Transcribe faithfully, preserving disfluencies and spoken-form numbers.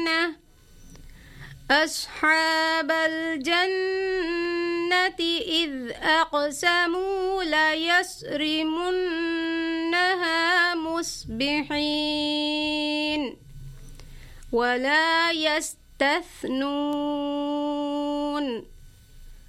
أصحاب الجنة إذ أقسموا ليصرمنها مصبحين ولا يستثنون